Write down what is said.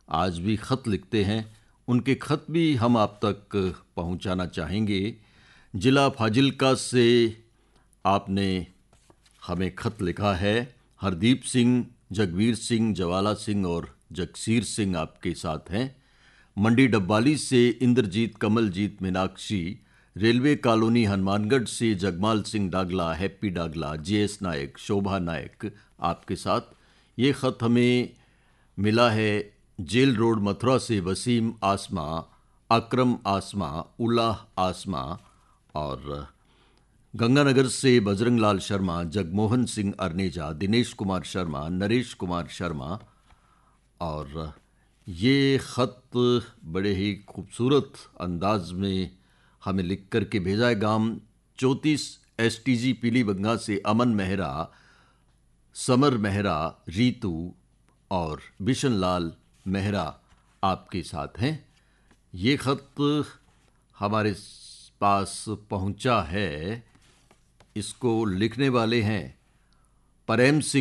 आज भी ख़त लिखते हैं, उनके ख़त भी हम आप तक पहुंचाना चाहेंगे। ज़िला फाजिल्का से आपने हमें ख़त लिखा है। हरदीप सिंह, जगवीर सिंह, जवाला सिंह और जगसीर सिंह आपके साथ हैं। मंडी डब्बाली से इंद्रजीत, कमलजीत, मीनाक्षी, रेलवे कॉलोनी हनुमानगढ़ से जगमाल सिंह डागला, हैप्पी डागला, जेएस नायक, शोभा नायक आपके साथ। ये ख़त हमें मिला है जेल रोड मथुरा से वसीम आसमा, अकरम आसमा, उल्लाह आसमा, और गंगानगर से बजरंग लाल शर्मा, जगमोहन सिंह अर्नेजा, दिनेश कुमार शर्मा, नरेश कुमार शर्मा। और ये ख़त बड़े ही खूबसूरत अंदाज में हमें लिख कर के भेजा है। गांव 34 एसटीजी पीलीबंगा से अमन मेहरा, समर मेहरा, रीतू और बिशन लाल मेहरा आपके साथ हैं। ये ख़त हमारे पास पहुंचा है। इसको लिखने वाले हैं प्रेम सिंह